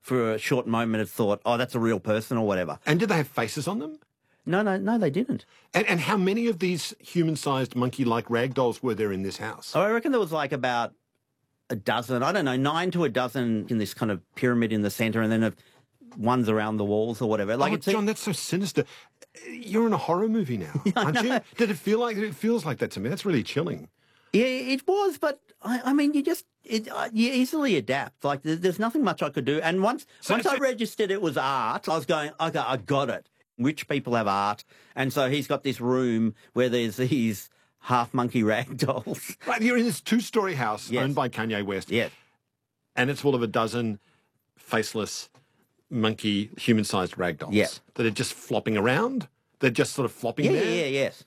for a short moment had thought, oh, that's a real person or whatever. And did they have faces on them? No, they didn't. And how many of these human-sized monkey-like rag dolls were there in this house? I reckon there was like about a dozen, I don't know, 9 to a dozen in this kind of pyramid in the centre, and then ones around the walls or whatever. Like, John, that's so sinister. You're in a horror movie now, aren't you? Did it feel like it feels like that to me? That's really chilling. Yeah, it was, but I mean, you easily adapt. Like, there's nothing much I could do. And once I registered it was art, I was going, okay, I got it. Rich people have art, and so he's got this room where there's these half monkey rag dolls. Right, you're in this 2-story house owned by Kanye West. Yes. And it's full of a dozen faceless monkey human-sized rag dolls that are just flopping around. They're just sort of flopping there. Yes.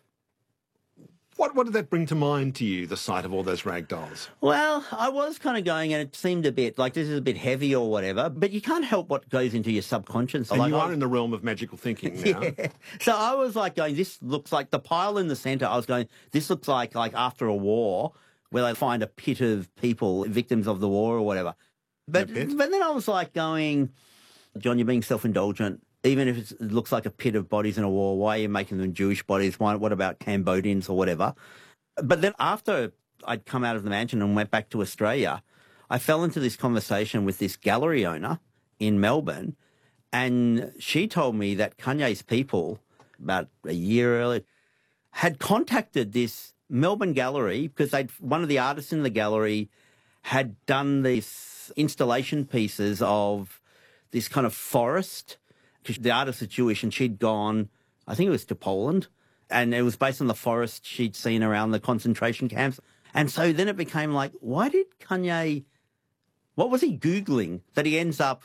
What did that bring to mind to you, the sight of all those rag dolls? Well, I was kind of going, and it seemed a bit like this is a bit heavy or whatever, but you can't help what goes into your subconscious. And like, you are in the realm of magical thinking now. Yeah. So I was like going, this looks like the pile in the centre. I was going, this looks like after a war where they find a pit of people, victims of the war or whatever. But then I was like going, John, you're being self-indulgent. Even if it looks like a pit of bodies in a war, why are you making them Jewish bodies? What about Cambodians or whatever? But then after I'd come out of the mansion and went back to Australia, I fell into this conversation with this gallery owner in Melbourne, and she told me that Kanye's people, about a year earlier, had contacted this Melbourne gallery because one of the artists in the gallery had done these installation pieces of this kind of forest. The artist is Jewish, and she'd gone, I think it was to Poland, and it was based on the forest she'd seen around the concentration camps. And so then it became like, why did Kanye, what was he Googling that he ends up,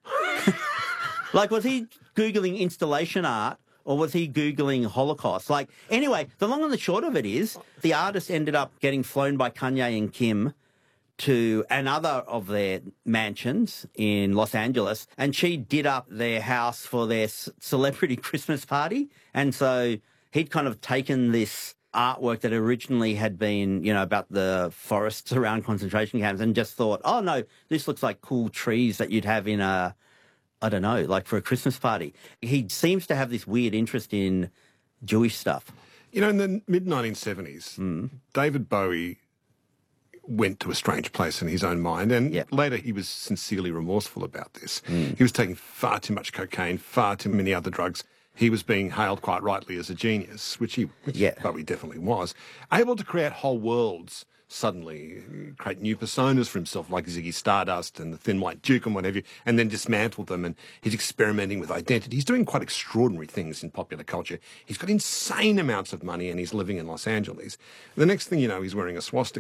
like, was he Googling installation art or was he Googling Holocaust? Like, anyway, the long and the short of it is the artist ended up getting flown by Kanye and Kim to another of their mansions in Los Angeles, and she did up their house for their celebrity Christmas party. And so he'd kind of taken this artwork that originally had been, about the forests around concentration camps and just thought, oh, no, this looks like cool trees that you'd have in I don't know, like for a Christmas party. He seems to have this weird interest in Jewish stuff. In the mid-1970s, David Bowie went to a strange place in his own mind, and later he was sincerely remorseful about this. He was taking far too much cocaine, far too many other drugs. He was being hailed quite rightly as a genius, which Bowie definitely was, able to create whole worlds suddenly, create new personas for himself, like Ziggy Stardust and the Thin White Duke and whatever, and then dismantle them. And he's experimenting with identity. He's doing quite extraordinary things in popular culture. He's got insane amounts of money, and he's living in Los Angeles. The next thing you know, he's wearing a swastika.